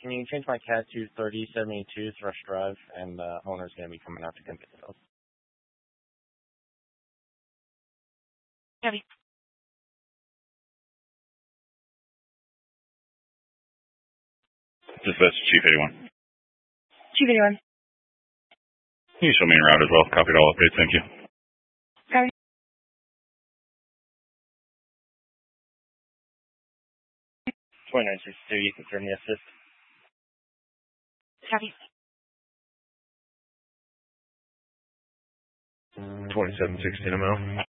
can you change my cat to 3072 Thrush Drive, and the owner's going to be coming out to come pick it up. Heavy. Dispatch, Chief 81. Chief 81. Can you show me around as well? Copied all updates, thank you. Copy. 2962, you confirm the assist. Copy. 2716 I'm out.